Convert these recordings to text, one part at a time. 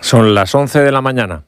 Son las 11 de la mañana.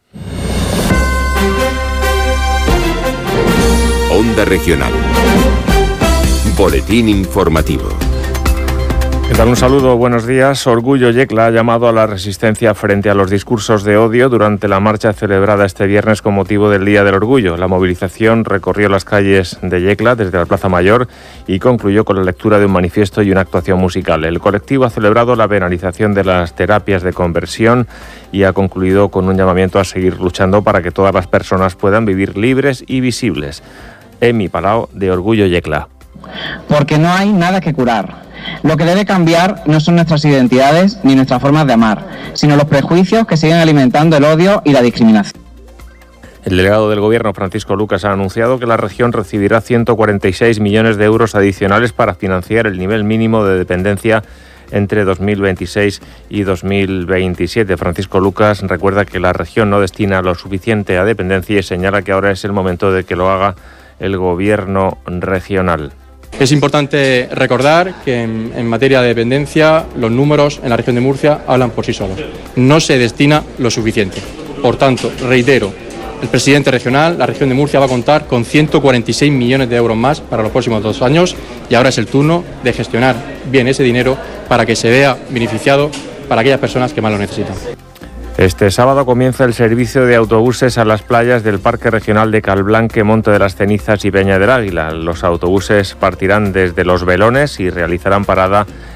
Onda Regional. Boletín informativo. ¿Qué tal? Un saludo, buenos días. Orgullo Yecla ha llamado a la resistencia frente a los discursos de odio durante la marcha celebrada este viernes con motivo del Día del Orgullo. La movilización recorrió las calles de Yecla desde la Plaza Mayor y concluyó con la lectura de un manifiesto y una actuación musical. El colectivo ha celebrado la penalización de las terapias de conversión y ha concluido con un llamamiento a seguir luchando para que todas las personas puedan vivir libres y visibles. Emi Palau, de Orgullo Yecla. Porque no hay nada que curar. Lo que debe cambiar no son nuestras identidades ni nuestras formas de amar, sino los prejuicios que siguen alimentando el odio y la discriminación. El delegado del Gobierno, Francisco Lucas, ha anunciado que la región recibirá 146 millones de euros adicionales para financiar el nivel mínimo de dependencia entre 2026 y 2027. Francisco Lucas recuerda que la región no destina lo suficiente a dependencia y señala que ahora es el momento de que lo haga el Gobierno regional. Es importante recordar que en materia de dependencia los números en la región de Murcia hablan por sí solos. No se destina lo suficiente. Por tanto, reitero, el presidente regional, la región de Murcia va a contar con 146 millones de euros más para los próximos 2 años y ahora es el turno de gestionar bien ese dinero para que se vea beneficiado para aquellas personas que más lo necesitan. Este sábado comienza el servicio de autobuses a las playas del Parque Regional de Calblanque, Monte de las Cenizas y Peña del Águila. Los autobuses partirán desde Los Velones y realizarán parada